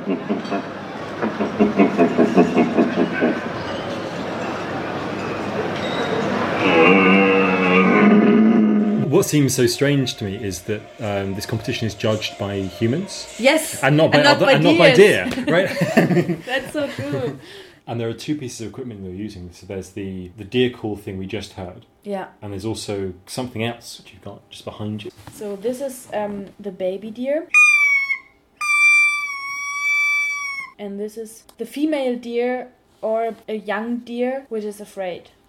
What seems so strange to me is that this competition is judged by humans. Yes, and not by deer, right? That's so true. And there are two pieces of equipment they're using. So there's the deer call thing we just heard. Yeah. And there's also something else which you've got just behind you. So this is the baby deer. And this is the female deer or a young deer which is afraid.